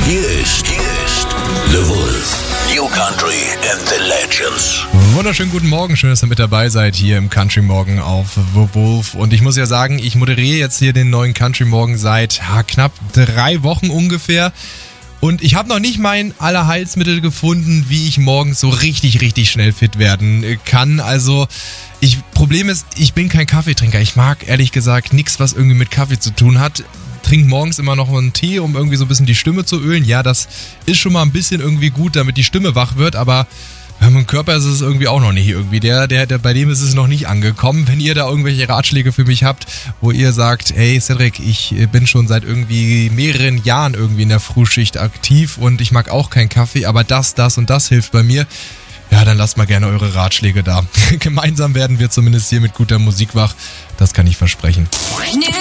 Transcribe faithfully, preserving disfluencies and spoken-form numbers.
Hier ist, hier ist The Wolf. New Country and the Legends. Wunderschönen guten Morgen, schön, dass ihr mit dabei seid hier im Country Morgen auf The Wolf. Und ich muss ja sagen, ich moderiere jetzt hier den neuen Country Morgen seit ja, knapp drei Wochen ungefähr. Und ich habe noch nicht mein Allerheilsmittel gefunden, wie ich morgens so richtig, richtig schnell fit werden kann. Also, ich Problem ist, ich bin kein Kaffeetrinker. Ich mag ehrlich gesagt nichts, was irgendwie mit Kaffee zu tun hat. Trinke morgens immer noch einen Tee, um irgendwie so ein bisschen die Stimme zu ölen. Ja, das ist schon mal ein bisschen irgendwie gut, damit die Stimme wach wird, aber bei meinem Körper ist es irgendwie auch noch nicht irgendwie. Der, der, der, bei dem ist es noch nicht angekommen. Wenn ihr da irgendwelche Ratschläge für mich habt, wo ihr sagt, hey Cedric, ich bin schon seit irgendwie mehreren Jahren irgendwie in der Frühschicht aktiv und ich mag auch keinen Kaffee, aber das, das und das hilft bei mir. Ja, dann lasst mal gerne eure Ratschläge da. Gemeinsam werden wir zumindest hier mit guter Musik wach. Das kann ich versprechen.